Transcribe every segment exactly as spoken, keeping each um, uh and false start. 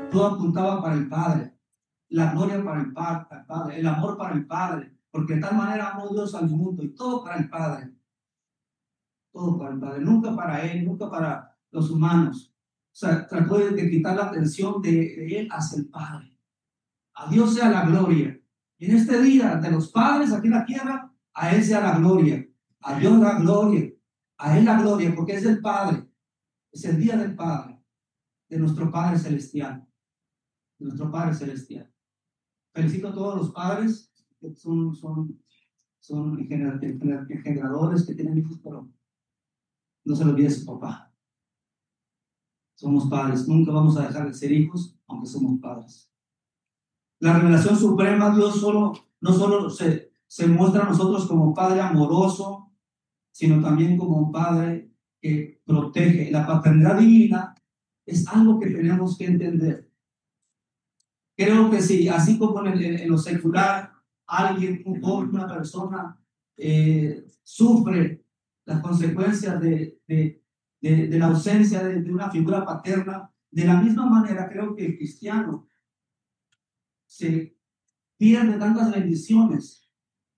todo apuntaba para el Padre, la gloria para el Padre, el amor para el Padre, porque de tal manera amó Dios al mundo y todo para el Padre, todo para el Padre, nunca para Él, nunca para los humanos. O sea, trató de quitar la atención de, de Él hacia el Padre. A Dios sea la gloria. Y en este día de los padres aquí en la tierra, a Él sea la gloria. A Dios la gloria. A Él la gloria, porque es el Padre. Es el día del Padre, de nuestro Padre Celestial. De nuestro Padre Celestial. Felicito a todos los padres que son, son, son engendradores que tienen hijos, pero no se les olvide su papá. Somos padres. Nunca vamos a dejar de ser hijos, aunque somos padres. La revelación suprema, Dios solo, no solo se, se muestra a nosotros como Padre amoroso, sino también como un Padre que protege. La paternidad divina es algo que tenemos que entender. Creo que sí, así como en, el, en lo secular, alguien, un joven, una persona eh, sufre las consecuencias de, de, de, de la ausencia de, de una figura paterna, de la misma manera creo que el cristiano se pierde tantas bendiciones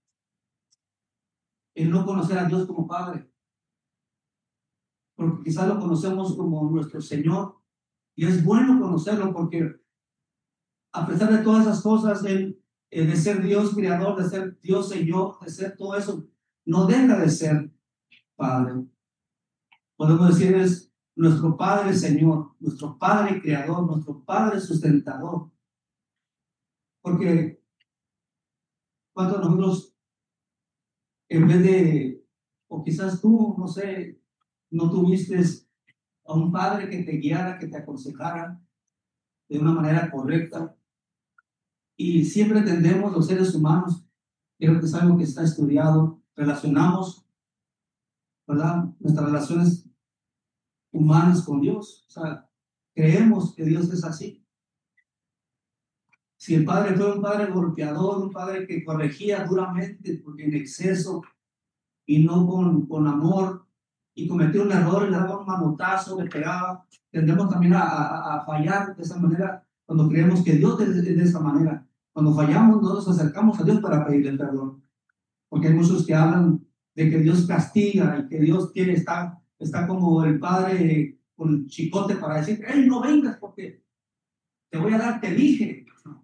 en no conocer a Dios como Padre, porque quizás lo conocemos como nuestro Señor, y es bueno conocerlo porque a pesar de todas esas cosas, Él, eh, de ser Dios creador, de ser Dios Señor, de ser todo eso, no deja de ser Padre. Podemos decir es nuestro Padre Señor, nuestro Padre creador, nuestro Padre sustentador, porque cuando nosotros, en vez de, o quizás tú, no sé, no tuviste a un padre que te guiara, que te aconsejara de una manera correcta, y siempre tendemos los seres humanos, creo que es algo que está estudiado, relacionamos, ¿verdad?, nuestras relaciones humanas con Dios, o sea, creemos que Dios es así. Si el padre fue un padre golpeador, un padre que corregía duramente, porque en exceso y no con, con amor, y cometió un error y le daba un manotazo, le pegaba, tendremos también a, a, a fallar de esa manera cuando creemos que Dios es de, de esa manera. Cuando fallamos, no nos acercamos a Dios para pedirle perdón, porque hay muchos que hablan de que Dios castiga y que Dios quiere estar, está como el padre con el chicote para decir, hey, no vengas porque te voy a dar, te dije.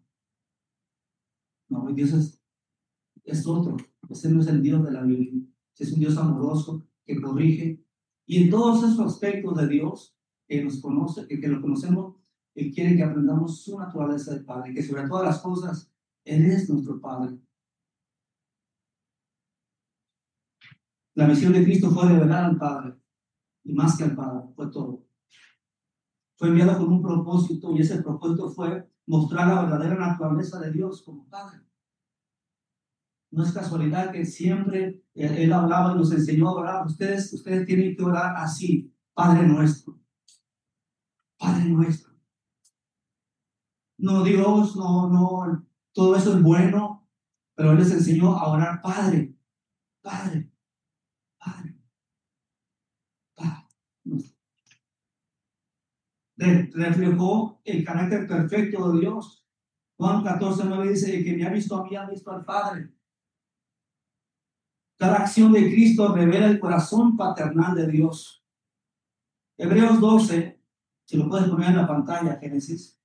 No, Dios es, es otro. Ese no es el Dios de la Biblia. Es un Dios amoroso que corrige. Y en todos esos aspectos de Dios que nos conoce, que, que lo conocemos, Él quiere que aprendamos su naturaleza de Padre, que sobre todas las cosas Él es nuestro Padre. La misión de Cristo fue revelar al Padre, y más que al Padre, fue todo. Fue enviado con un propósito, y ese propósito fue mostrar la verdadera naturaleza de Dios como Padre. No es casualidad que siempre él, él hablaba y nos enseñó a orar. Ustedes, ustedes tienen que orar así, Padre nuestro. Padre nuestro. No, Dios, no, no, todo eso es bueno, pero Él les enseñó a orar Padre, Padre, Padre, Padre. Reflejó el carácter perfecto de Dios. Juan catorce nueve dice, el que me ha visto a mí ha visto al Padre. Cada acción de Cristo revela el corazón paternal de Dios. Hebreos doce, si lo puedes poner en la pantalla, Génesis.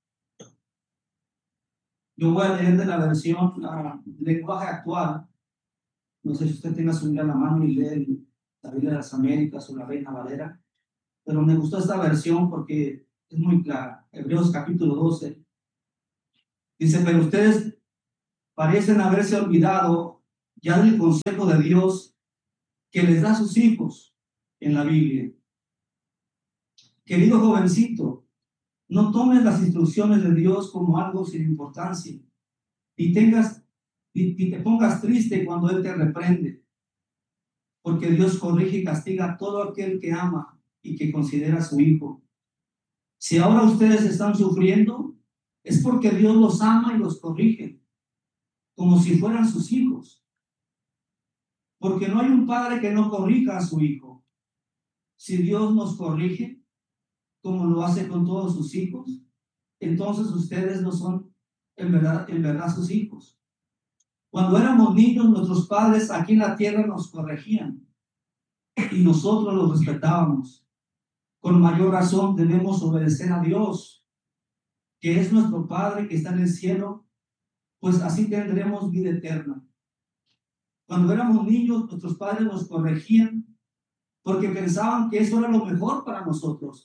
Yo voy a leer de la versión uh, lenguaje actual. No sé si usted tenga su Biblia en la mano y lee la Biblia de las Américas o la Reina Valera, pero me gustó esta versión porque es muy clara. Hebreos capítulo doce. Dice, pero ustedes parecen haberse olvidado ya del consejo de Dios que les da a sus hijos en la Biblia. Querido jovencito, no tomes las instrucciones de Dios como algo sin importancia y tengas y, y te pongas triste cuando Él te reprende, porque Dios corrige y castiga a todo aquel que ama y que considera a su hijo. Si ahora ustedes están sufriendo, es porque Dios los ama y los corrige, como si fueran sus hijos. Porque no hay un padre que no corrija a su hijo. Si Dios nos corrige, como lo hace con todos sus hijos, entonces ustedes no son en verdad, en verdad sus hijos. Cuando éramos niños, nuestros padres aquí en la tierra nos corregían y nosotros los respetábamos. Con mayor razón debemos obedecer a Dios, que es nuestro Padre que está en el cielo, pues así tendremos vida eterna. Cuando éramos niños, nuestros padres nos corregían porque pensaban que eso era lo mejor para nosotros.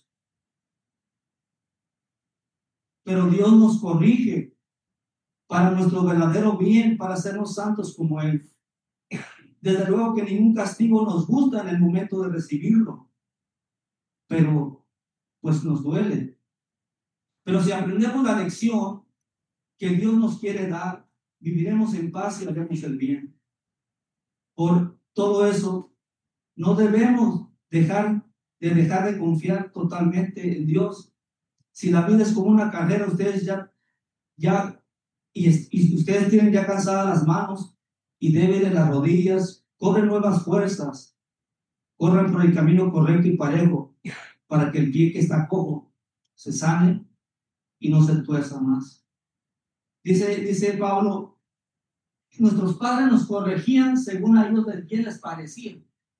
Pero Dios nos corrige para nuestro verdadero bien, para hacernos santos como Él. Desde luego que ningún castigo nos gusta en el momento de recibirlo, pero pues nos duele. Pero si aprendemos la lección que Dios nos quiere dar, viviremos en paz y haremos el bien. Por todo eso, no debemos dejar de dejar de confiar totalmente en Dios. Si la vida es como una carrera, ustedes ya, ya y, y ustedes tienen ya cansadas las manos y débiles las rodillas, corren nuevas fuerzas, corran por el camino correcto y parejo, para que el pie que está cojo se sane y no se tuerza más. Dice, dice Pablo, nuestros padres nos corregían según a ellos de quién les parecía.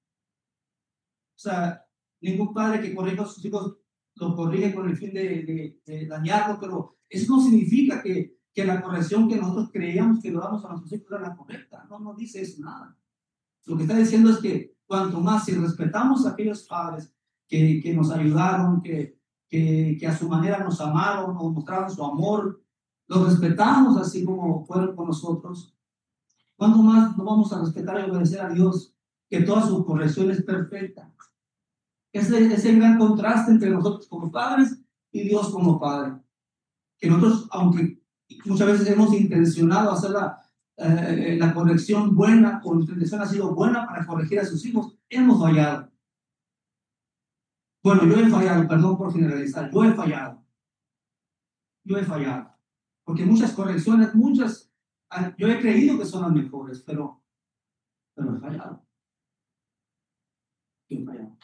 O sea, ningún padre que corrija a sus hijos lo corrige con el fin de, de, de dañarlo, pero eso no significa que, que la corrección que nosotros creíamos que lo damos a nuestros hijos era la correcta. No, no dice eso nada. Lo que está diciendo es que cuanto más si respetamos a aquellos padres que, que nos ayudaron, que, que, que a su manera nos amaron, nos mostraron su amor, los respetamos así como fueron con nosotros, ¿cuánto más no vamos a respetar y obedecer a Dios, que toda su corrección es perfecta? Ese es el gran contraste entre nosotros como padres y Dios como Padre. Que nosotros, aunque muchas veces hemos intencionado hacer la, eh, la corrección buena, o nuestra intención ha sido buena para corregir a sus hijos, hemos fallado. Bueno, yo he fallado, perdón por generalizar, yo he fallado. Yo he fallado. Porque muchas correcciones, muchas, yo he creído que son las mejores, pero, pero he fallado. Yo he fallado.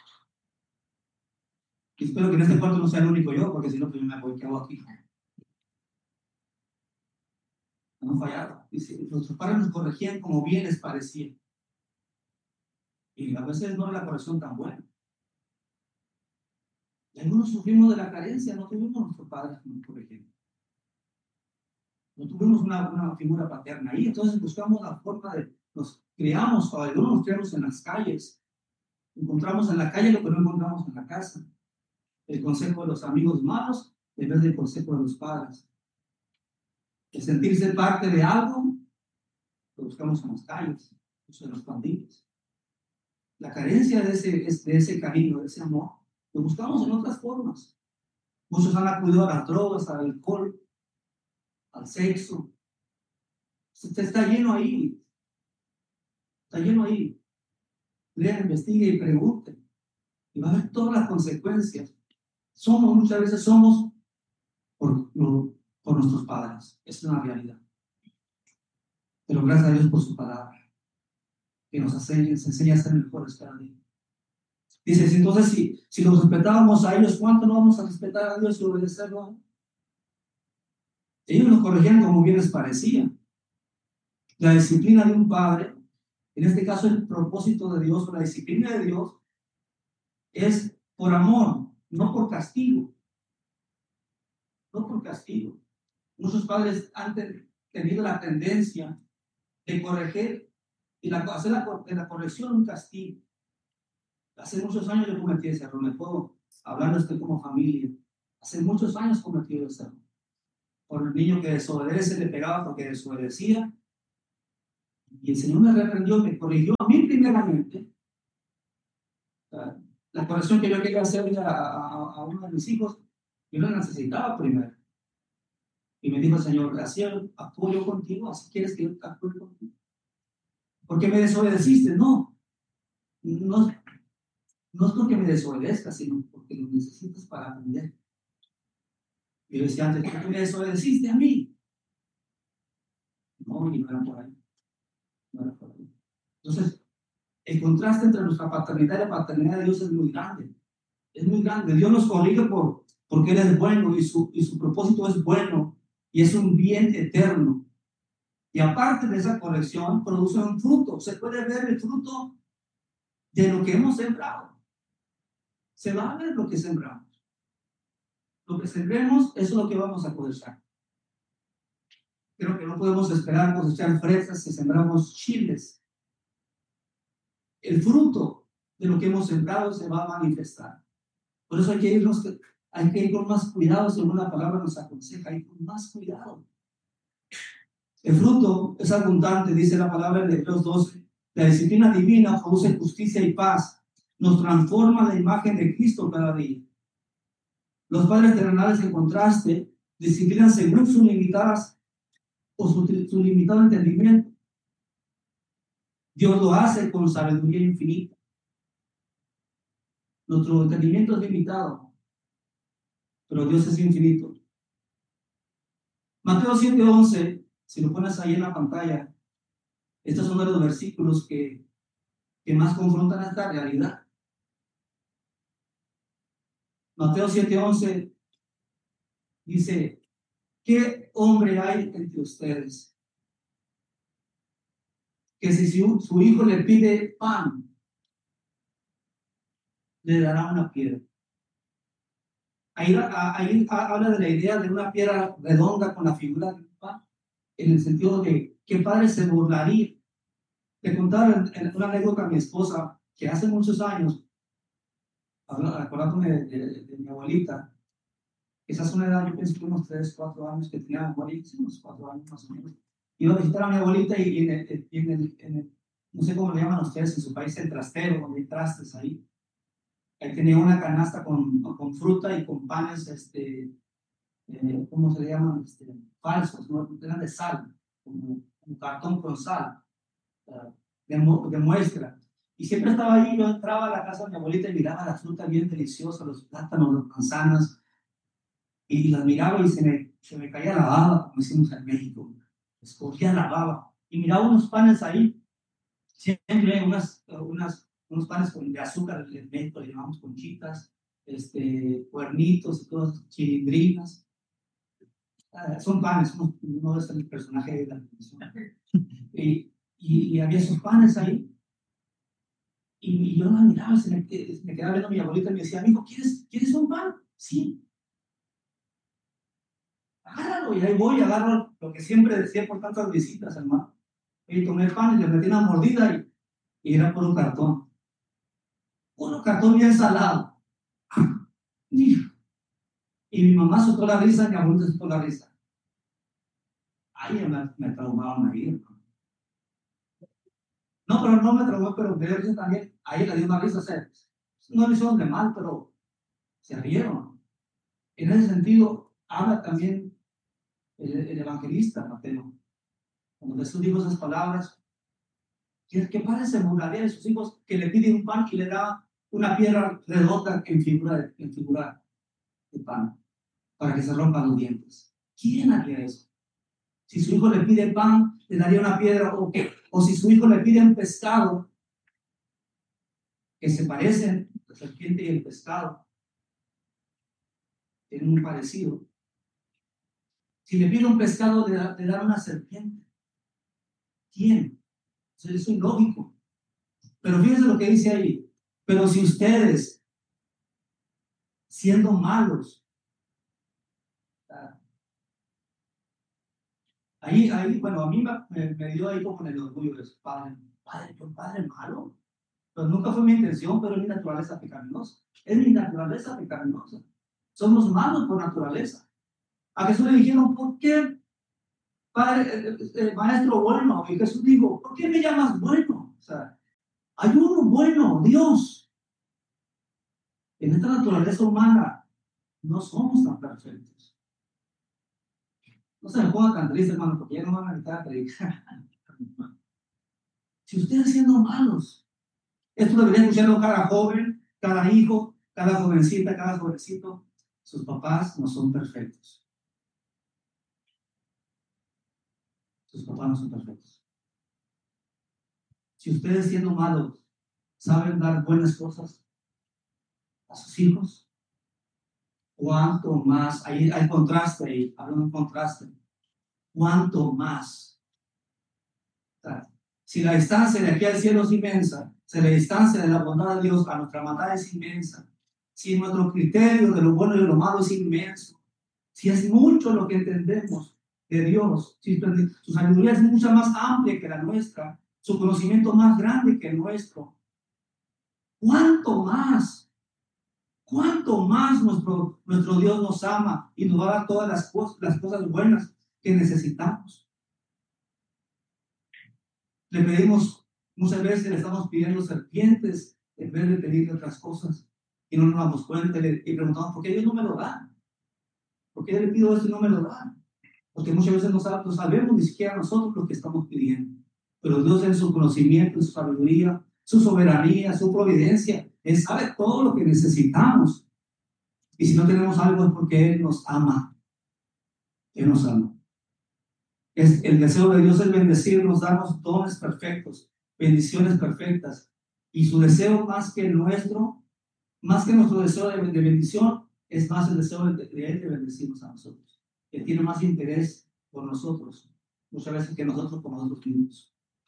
Y espero que en este cuarto no sea el único yo, porque si no, pues yo me voy, ¿qué hago aquí? No fallado. Dice, nuestros padres nos corregían como bien les parecía. Y a veces no era la corrección tan buena. Y algunos sufrimos de la carencia, no tuvimos nuestros padres que nos corrigieron. No tuvimos una, una figura paterna ahí, entonces buscamos la forma de, nos criamos, o algunos nos criamos en las calles. Encontramos en la calle lo que no encontramos en la casa. El consejo de los amigos malos en vez del consejo de los padres. El sentirse parte de algo lo buscamos en las calles, en los pandillas. La carencia de ese, de ese cariño, de ese amor, lo buscamos en otras formas. Muchos han acudido a las drogas, al alcohol, al sexo. Usted está lleno ahí. Está lleno ahí. Lea, investigue y pregunte. Y va a ver todas las consecuencias. Somos, muchas veces somos por, por nuestros padres. Es una realidad. Pero gracias a Dios por su palabra, que nos enseña, nos enseña a ser mejores cada día. Dice, entonces si, si los respetábamos a ellos, ¿cuánto no vamos a respetar a Dios y obedecerlo? Ellos nos corregían como bien les parecía. La disciplina de un padre, en este caso el propósito de Dios, o la disciplina de Dios, es por amor, no por castigo. No por castigo. Muchos padres han tenido la tendencia de corregir y la, hacer la, de la corrección un castigo. Hace muchos años yo cometí ese error, me puedo hablar de esto como familia. Hace muchos años cometí ese error. Por el niño que desobedece, le pegaba porque desobedecía. Y el Señor me reprendió, me corrigió a mí primeramente. La corrección que yo quería hacer a, a, a uno de mis hijos, yo la necesitaba primero. Y me dijo el Señor, así actúo yo contigo, así quieres que yo actúe contigo. ¿Por qué me desobedeciste? No, no, no es porque me desobedezca, sino porque lo necesitas para aprender. Y yo decía antes, ¿por qué me desobedeciste a mí? No, y no era por ahí. No era por ahí. Entonces, el contraste entre nuestra paternidad y la paternidad de Dios es muy grande. Es muy grande. Dios nos corrige por, porque Él es bueno y su, y su propósito es bueno y es un bien eterno. Y aparte de esa corrección, produce un fruto. Se puede ver el fruto de lo que hemos sembrado. Se va a ver lo que sembramos. Lo que sembremos, eso es lo que vamos a cosechar. Creo que no podemos esperar cosechar fresas si sembramos chiles. El fruto de lo que hemos sembrado se va a manifestar. Por eso hay que irnos, hay que ir con más cuidado, según la palabra nos aconseja, ir con más cuidado. El fruto es abundante, dice la palabra de Hebreos doce. La disciplina divina produce justicia y paz. Nos transforma la imagen de Cristo cada día. Los padres terrenales, en contraste, disciplinan según sus limitadas o su, su limitado entendimiento. Dios lo hace con sabiduría infinita. Nuestro entendimiento es limitado, pero Dios es infinito. Mateo siete once, si lo pones ahí en la pantalla, estos son de los versículos que, que más confrontan esta realidad. Mateo siete once dice: ¿qué hombre hay entre ustedes que si su, su hijo le pide pan, le dará una piedra? Ahí, ahí habla de la idea de una piedra redonda con la figura de un pan, en el sentido de qué padre se burlaría. Le contaba una anécdota a mi esposa que hace muchos años, acordándome de, de, de mi abuelita, esa es una edad, yo pienso que unos tres, cuatro años que tenía mi abuelita, sí, unos cuatro años más o menos. Iba a visitar a mi abuelita y, y en, el, en, el, en el, no sé cómo le llaman ustedes en su país, el trastero, donde hay trastes ahí. Ahí tenía una canasta con, con fruta y con panes, este, eh, ¿cómo se le llaman? Este, falsos, ¿no? Eran de sal, como un cartón con sal, uh, de, de muestra. Y siempre estaba ahí, yo entraba a la casa de mi abuelita y miraba la fruta bien deliciosa, los plátanos, las manzanas, y las miraba y se me, se me caía la baba, como decimos en México, escogía la baba, y miraba unos panes ahí, siempre unas, unas, unos panes con, de azúcar, de México le llamamos conchitas, este, cuernitos y todas chilindrinas. Uh, son panes, uno, uno es el personaje de la televisión. Y, y, y había esos panes ahí. Y, y yo la miraba, se me, me quedaba viendo a mi abuelita y me decía: amigo, ¿quieres, ¿quieres un pan? Sí. Agárralo. Y ahí voy, agarro lo que siempre decía por tantas visitas, hermano. Y tomé el pan y le metí una mordida y, y era puro cartón. Puro cartón bien salado. Y, y mi mamá soltó la risa y mi abuelita soltó la risa. Ay, me, me traumaron ahí. No, pero no me traumó, pero me dio risa también. Ahí le dio una risa. O sea, no le hicieron de mal, pero se rieron. En ese sentido, habla también el, el evangelista Mateo. Cuando Jesús dijo esas palabras, ¿qué, qué padre se burlaría de sus hijos que le piden un pan y le da una piedra redonda en figura de, en figura de pan para que se rompan los dientes? ¿Quién haría eso? Si su hijo le pide pan, le daría una piedra, o, o si su hijo le pide un pescado, que se parecen, la serpiente y el pescado, tienen un parecido. Si le pide un pescado, le da, le da una serpiente. ¿Quién? Eso es ilógico. Pero fíjense lo que dice ahí. Pero si ustedes, siendo malos, ahí, ahí, bueno, a mí me, me dio ahí como en el orgullo de su padre. Padre, yo padre malo. Pues nunca fue mi intención, pero es mi naturaleza pecaminosa. Es mi naturaleza pecaminosa. Somos malos por naturaleza. A Jesús le dijeron: ¿por qué, padre, eh, eh, maestro bueno? Y Jesús dijo: ¿por qué me llamas bueno? O sea, hay uno bueno, Dios. En esta naturaleza humana no somos tan perfectos. No se me ponga tan triste, hermano, porque ya no van a evitar a predicar. Si ustedes siendo malos, esto debería escucharlo cada joven, cada hijo, cada jovencita, cada jovencito. Sus papás no son perfectos. Sus papás no son perfectos. Si ustedes siendo malos saben dar buenas cosas a sus hijos, Cuánto más, ahí hay contraste, ahí, hablando de contraste. Cuánto más. O sea, si la distancia de aquí al cielo es inmensa, si la distancia de la bondad de Dios a nuestra maldad es inmensa, si nuestro criterio de lo bueno y de lo malo es inmenso, si es mucho lo que entendemos de Dios, si su sabiduría es mucho más amplia que la nuestra, su conocimiento más grande que el nuestro, ¿cuánto más? ¿Cuánto más nuestro, nuestro Dios nos ama y nos va a dar todas las cosas, las cosas buenas que necesitamos? Le pedimos, muchas veces le estamos pidiendo serpientes en vez de pedirle otras cosas y no nos damos cuenta y, y preguntamos, ¿por qué Dios no me lo da? ¿Por qué yo le pido esto y no me lo da? Porque muchas veces no, sab no sabemos ni siquiera nosotros lo que estamos pidiendo. Pero Dios en su conocimiento, en su sabiduría, su soberanía, su providencia, Él sabe todo lo que necesitamos. Y si no tenemos algo es porque Él nos ama. Él nos ama. Es, el deseo de Dios es bendecirnos, darnos dones perfectos, bendiciones perfectas. Y su deseo más que el nuestro, más que nuestro deseo de, de bendición, es más el deseo de, de Él de bendecirnos a nosotros. Él tiene más interés por nosotros, muchas veces que nosotros por nosotros mismos.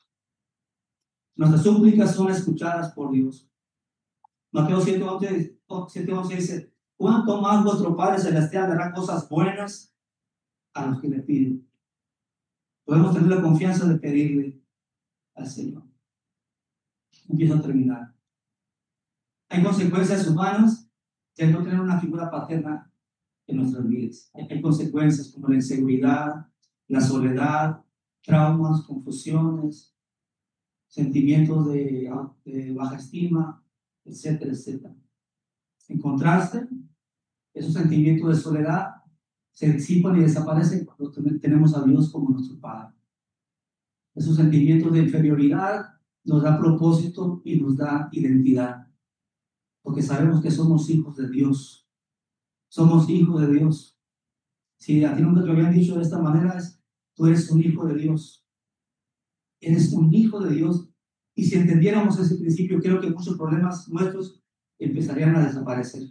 Nuestras súplicas son escuchadas por Dios. Mateo siete once dice, ¿cuánto más vuestro Padre Celestial dará cosas buenas a los que le piden? Podemos tener la confianza de pedirle al Señor. Empiezo a terminar. Hay consecuencias humanas de no tener una figura paterna en nuestras vidas. Hay consecuencias como la inseguridad, la soledad, traumas, confusiones, sentimientos de, de baja estima, etcétera, etcétera. En contraste, esos sentimientos de soledad se disipan y desaparecen cuando tenemos a Dios como nuestro Padre. Esos sentimientos de inferioridad nos da propósito y nos da identidad, porque sabemos que somos hijos de Dios. Somos hijos de Dios. Si a ti nunca te lo habían dicho de esta manera, es, tú eres un hijo de Dios. Eres un hijo de Dios. Y si entendiéramos ese principio, creo que muchos problemas nuestros empezarían a desaparecer.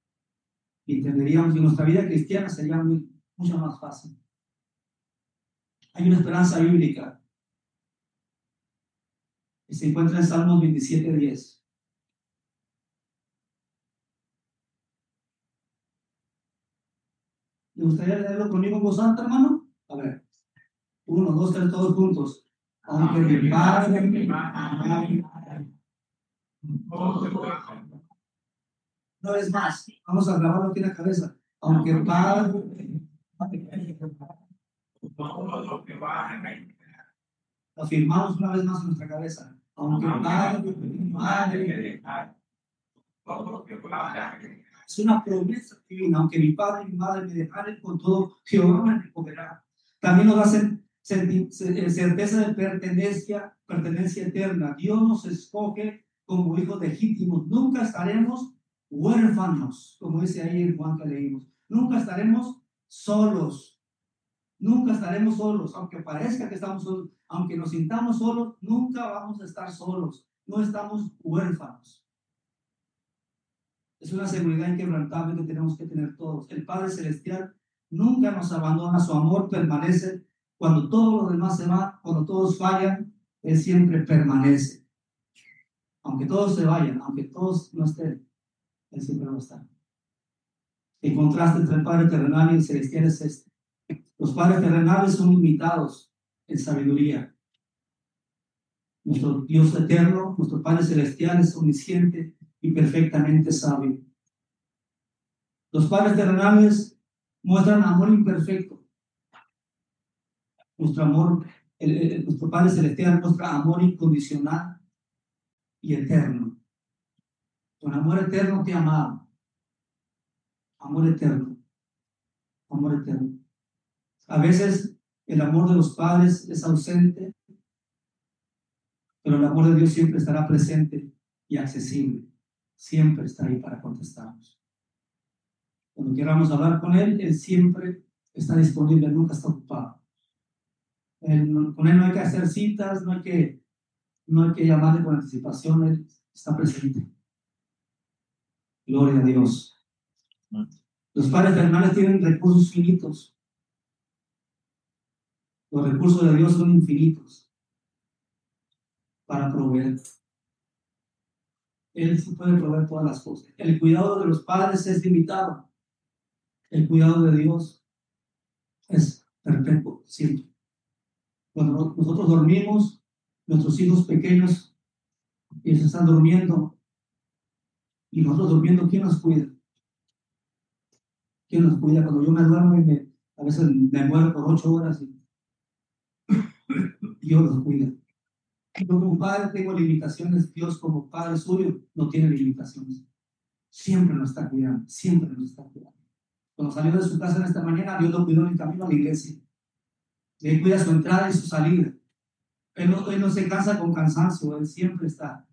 Y entenderíamos que nuestra vida cristiana sería muy, mucho más fácil. Hay una esperanza bíblica que se encuentra en Salmos veintisiete diez. ¿Le gustaría leerlo conmigo en voz alta, hermano? A ver. Uno, dos, tres, todos juntos. Aunque mi padre, mi madre, una vez más, vamos a grabarlo aquí en la cabeza. Aunque el padre, lo afirmamos una vez más en nuestra cabeza. Aunque el padre, mi madre, es una promesa divina. Aunque mi padre y mi madre me dejaren, con todo Jehová me recogerá. También nos hacen certeza de pertenencia, pertenencia eterna. Dios nos escoge como hijos legítimos. Nunca estaremos huérfanos, como dice ahí en Juan que leímos. Nunca estaremos solos. Nunca estaremos solos, aunque parezca que estamos solos, aunque nos sintamos solos, nunca vamos a estar solos. No estamos huérfanos. Es una seguridad inquebrantable que tenemos que tener todos. El Padre Celestial nunca nos abandona, su amor permanece. Cuando todos los demás se van, cuando todos fallan, Él siempre permanece. Aunque todos se vayan, aunque todos no estén, Él siempre va a estar. El contraste entre el Padre terrenal y el celestial es este. Los padres terrenales son limitados en sabiduría. Nuestro Dios eterno, nuestro Padre celestial es omnisciente y perfectamente sabio. Los padres terrenales muestran amor imperfecto. Nuestro amor, el, el, nuestro Padre celestial muestra amor incondicional y eterno. Con amor eterno te ha amado. Amor eterno. Amor eterno. A veces el amor de los padres es ausente, pero el amor de Dios siempre estará presente y accesible. Siempre está ahí para contestarnos. Cuando queramos hablar con Él, Él siempre está disponible, nunca está ocupado. Él, con Él no hay que hacer citas, no hay que, no hay que llamarle con anticipación, Él está presente. Gloria a Dios. Los padres terrenales tienen recursos finitos. Los recursos de Dios son infinitos para proveer. Él sí puede proveer todas las cosas. El cuidado de los padres es limitado. El cuidado de Dios es perpetuo, siempre. Cuando nosotros dormimos, nuestros hijos pequeños, ellos están durmiendo, y nosotros durmiendo, ¿quién nos cuida? ¿Quién nos cuida? Cuando yo me duermo y me, a veces me muero por ocho horas y, y yo los cuido. Yo como padre tengo limitaciones, Dios como padre suyo no tiene limitaciones. Siempre nos está cuidando, siempre nos está cuidando. Cuando salió de su casa en esta mañana, Dios lo cuidó en el camino a la iglesia. Él cuida su entrada y su salida. Él no, él no se cansa con cansancio, Él siempre está.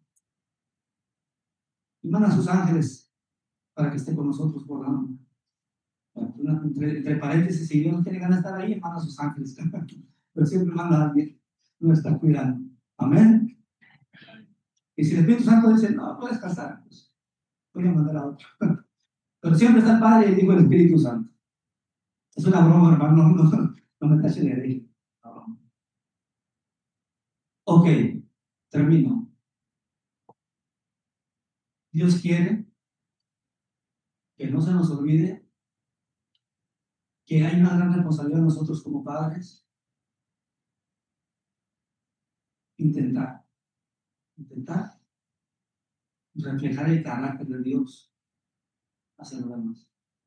Y manda a sus ángeles para que esté con nosotros guardando. Entre, entre paréntesis, si Dios no tiene ganas de estar ahí, manda a sus ángeles. Pero siempre manda a alguien, no está cuidando. Amén. Y si el Espíritu Santo dice, no, puedes casar, pues voy a mandar a otro. Pero siempre está el Padre y dijo el Espíritu Santo. Es una broma, hermano, no, no, no me tache de ahí. Ok, termino. Dios quiere que no se nos olvide que hay una gran responsabilidad de nosotros como padres. Intentar, intentar reflejar el carácter de Dios hacia los demás.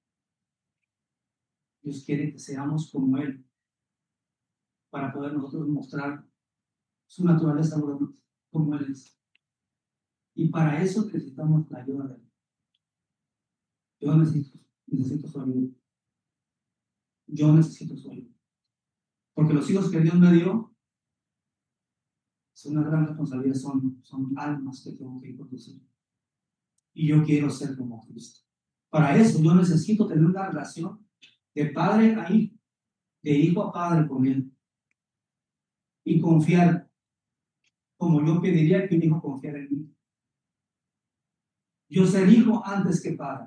Dios quiere que seamos como Él para poder nosotros mostrar su naturaleza como Él es. Y para eso necesitamos la ayuda de Él. Yo necesito, necesito su ayuda. Yo necesito su ayuda. Porque los hijos que Dios me dio son una gran responsabilidad, son, son almas que tengo que introducir. Y yo quiero ser como Cristo. Para eso yo necesito tener una relación de padre a hijo, de hijo a padre con Él. Y confiar como yo pediría que un hijo confiara en mí. Yo ser hijo antes que padre.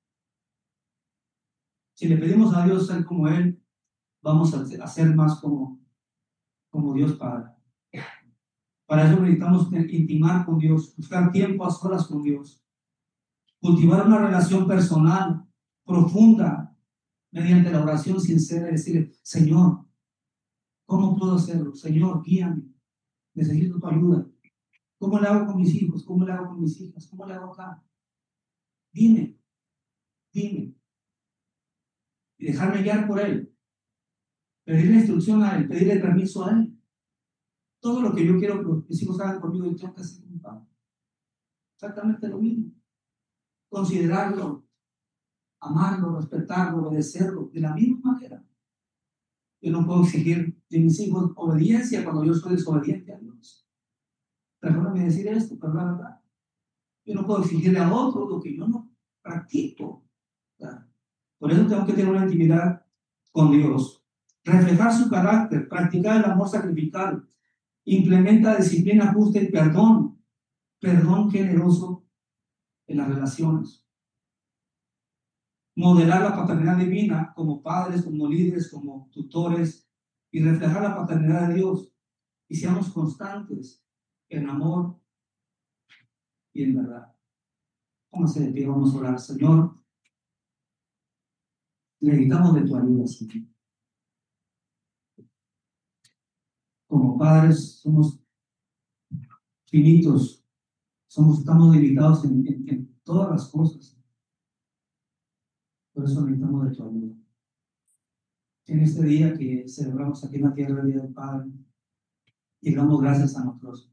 Si le pedimos a Dios ser como Él, vamos a ser más como, como Dios Padre. Para eso necesitamos intimar con Dios, buscar tiempo a solas con Dios, cultivar una relación personal, profunda, mediante la oración sincera y decirle, Señor, ¿cómo puedo hacerlo? Señor, guíame, necesito tu ayuda. ¿Cómo le hago con mis hijos? ¿Cómo le hago con mis hijas? ¿Cómo le hago acá? Dime, dime. Y dejarme guiar por Él. Pedirle instrucción a Él, pedirle permiso a Él. Todo lo que yo quiero que mis hijos hagan conmigo, yo tengo que hacer con mi padre. Exactamente lo mismo. Considerarlo, amarlo, respetarlo, obedecerlo, de la misma manera. Yo no puedo exigir de mis hijos obediencia cuando yo soy desobediente a Dios. Perdóname decir esto, pero la verdad. Yo no puedo exigirle a otro lo que yo no practico. ¿Verdad? Por eso tengo que tener una intimidad con Dios. Reflejar su carácter, practicar el amor sacrificial, implementa disciplina justa y perdón, perdón generoso en las relaciones. Modelar la paternidad divina como padres, como líderes, como tutores y reflejar la paternidad de Dios. Y seamos constantes en amor y en verdad. Póngase de pie, vamos a orar. Señor, necesitamos de tu ayuda, Señor. Como padres somos finitos, somos, estamos limitados en, en, en todas las cosas. Por eso necesitamos de tu ayuda. En este día que celebramos aquí en la tierra el Día del Padre, y damos gracias a nosotros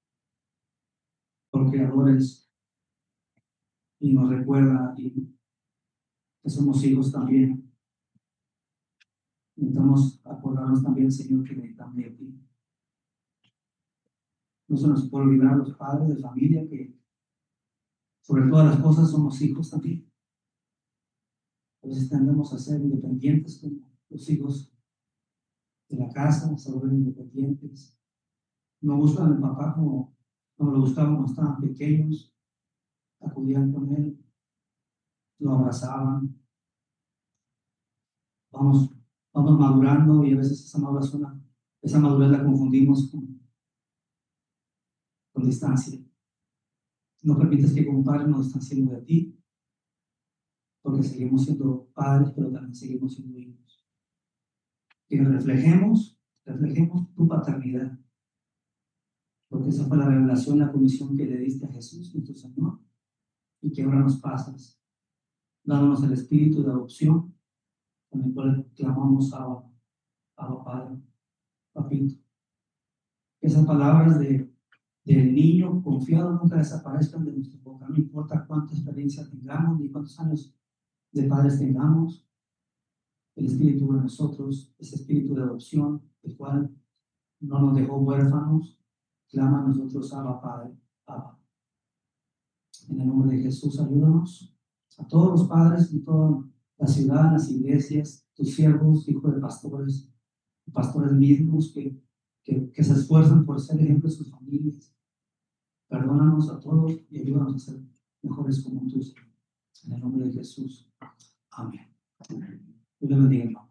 por creadores y nos recuerda y que somos hijos también. Necesitamos acordarnos también, Señor, que necesitamos de ti. No se nos puede olvidar los padres de familia que sobre todas las cosas somos hijos también. A veces tendemos a ser independientes como los hijos de la casa, se vuelven independientes. No buscan al papá como, como lo buscaban cuando estaban pequeños, acudían con él, lo abrazaban, vamos, vamos madurando y a veces esa maduración, esa madurez la confundimos con, con distancia. No permites que como padres nos distanciemos de ti, porque seguimos siendo padres, pero también seguimos siendo hijos. Que reflejemos, reflejemos tu paternidad, porque esa fue la revelación, la comisión que le diste a Jesús, nuestro Señor, y que ahora nos pasas, dándonos el espíritu de adopción, con el cual clamamos a Abba Padre, Papito. Que esas palabras de, del niño confiado nunca desaparezcan de nuestra boca, no importa cuánta experiencia tengamos, ni cuántos años de padres tengamos, el espíritu de nosotros, ese espíritu de adopción, el cual no nos dejó huérfanos, clama a nosotros, Abba Padre, Abba. En el nombre de Jesús, ayúdanos a todos los padres en toda la ciudad, en las iglesias, tus siervos, hijos de pastores, pastores mismos que, que, que se esfuerzan por ser ejemplo de sus familias. Perdónanos a todos y ayúdanos a ser mejores como tú. En el nombre de Jesús. Amén. Dios le bendiga, hermano.